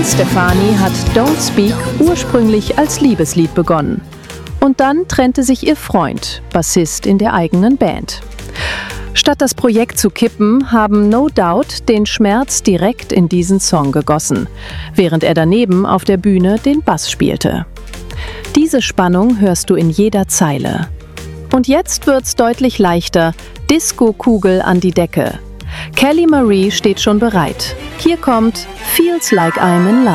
Gwen Stefani hat Don't Speak ursprünglich als Liebeslied begonnen. Und dann trennte sich ihr Freund, Bassist in der eigenen Band. Statt das Projekt zu kippen, haben No Doubt den Schmerz direkt in diesen Song gegossen, während er daneben auf der Bühne den Bass spielte. Diese Spannung hörst du in jeder Zeile. Und jetzt wird's deutlich leichter, Disco-Kugel an die Decke. Kelly Marie steht schon bereit. Hier kommt Feels Like I'm in Love.